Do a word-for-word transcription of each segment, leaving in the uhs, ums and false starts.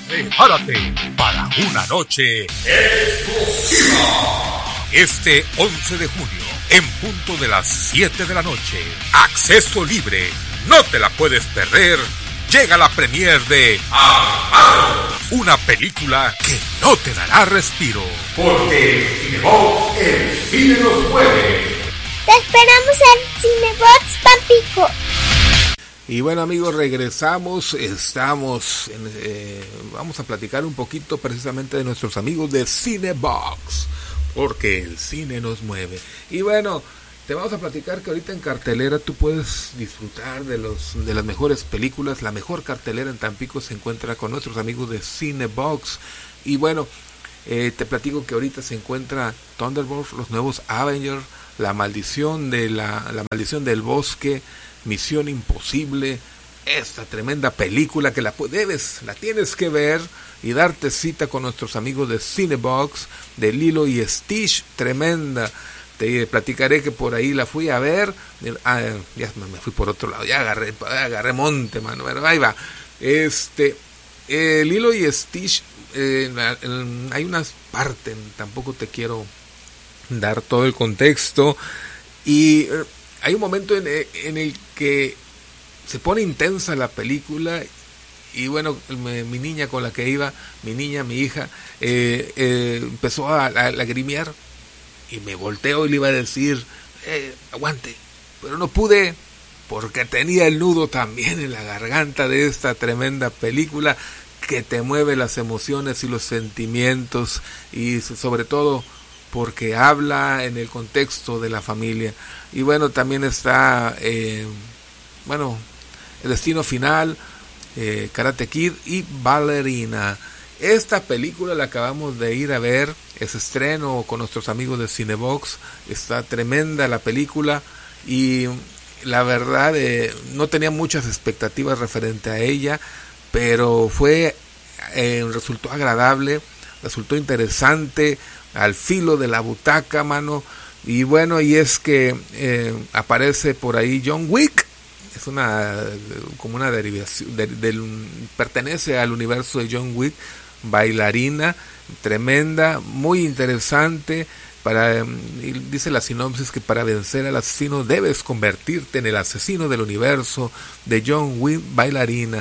Prepárate para una noche explosiva. Este once de junio, en punto de las siete de la noche, acceso libre, no te la puedes perder. Llega la premier de Amparo, una película que no te dará respiro. Porque Cinebox, el cine nos mueve. Te esperamos en Cinebox Tampico. Y bueno, amigos, regresamos, estamos, en, eh, vamos a platicar un poquito precisamente de nuestros amigos de Cinebox, porque el cine nos mueve. Y bueno, te vamos a platicar que ahorita en cartelera tú puedes disfrutar de los de las mejores películas. La mejor cartelera en Tampico se encuentra con nuestros amigos de Cinebox. Y bueno, eh, te platico que ahorita se encuentra Thunderbolts, los nuevos Avengers, La maldición de la, la maldición del bosque, Misión Imposible, esta tremenda película que la debes, la tienes que ver y darte cita con nuestros amigos de Cinebox, de Lilo y Stitch, tremenda. Te platicaré que por ahí la fui a ver, ah, ya me fui por otro lado, ya agarré, agarré monte, mano, pero ahí va. Este, eh, Lilo y Stitch, eh, eh, hay unas partes, tampoco te quiero dar todo el contexto, y eh, hay un momento en, en el que se pone intensa la película. Y bueno, me, mi niña con la que iba, mi niña, mi hija, eh, eh, empezó a, a, a lagrimear. Y me volteo y le iba a decir, eh, aguante. Pero no pude, porque tenía el nudo también en la garganta de esta tremenda película que te mueve las emociones y los sentimientos. Y sobre todo porque habla en el contexto de la familia. Y bueno, también está, eh, bueno, El Destino Final, eh, Karate Kid y Ballerina. Esta película la acabamos de ir a ver, es estreno con nuestros amigos de Cinebox, está tremenda la película y la verdad eh, no tenía muchas expectativas referente a ella, pero fue, eh, resultó agradable, resultó interesante, al filo de la butaca, mano. Y bueno, y es que eh, aparece por ahí John Wick. Es una como una derivación de, de, pertenece al universo de John Wick. Bailarina tremenda, muy interesante. Para, dice la sinopsis que para vencer al asesino debes convertirte en el asesino del universo de John Wick. Bailarina,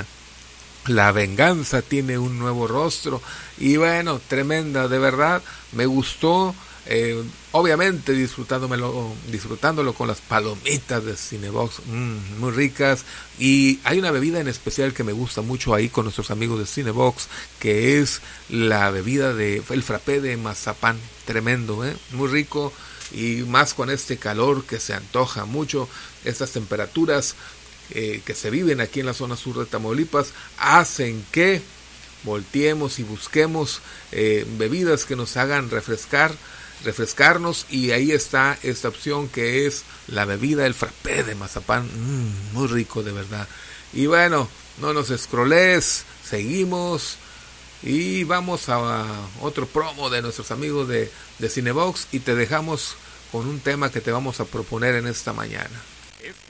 la venganza tiene un nuevo rostro. Y bueno, tremenda, de verdad me gustó. Eh, obviamente disfrutándomelo, disfrutándolo con las palomitas de Cinebox, mmm, muy ricas. Y hay una bebida en especial que me gusta mucho ahí con nuestros amigos de Cinebox, que es la bebida de el frappé de mazapán, tremendo, ¿eh? Muy rico, y más con este calor que se antoja mucho. Estas temperaturas eh, que se viven aquí en la zona sur de Tamaulipas hacen que volteemos y busquemos eh, bebidas que nos hagan refrescar refrescarnos, y ahí está esta opción que es la bebida, el frappé de mazapán, mmm, muy rico de verdad. Y bueno, no nos escroles, seguimos y vamos a otro promo de nuestros amigos de, de Cinebox, y te dejamos con un tema que te vamos a proponer en esta mañana. Este,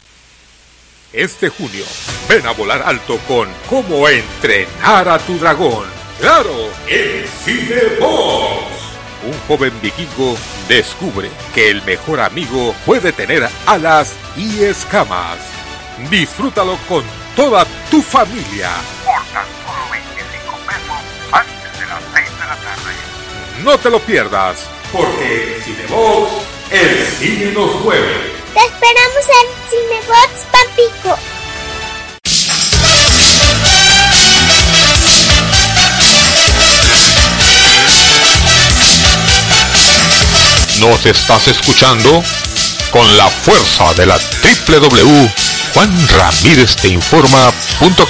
este junio, ven a volar alto con Cómo entrenar a tu dragón. ¡Claro! ¡En Cinebox! Un joven vikingo descubre que el mejor amigo puede tener alas y escamas. Disfrútalo con toda tu familia. Por tan solo veinticinco pesos antes de las seis de la tarde. No te lo pierdas, porque Cinebox, el cine nos mueve. Te esperamos en Cinebox Tampico. Nos estás escuchando con la fuerza de la doble u doble u doble u punto juan ramírez te informa punto com.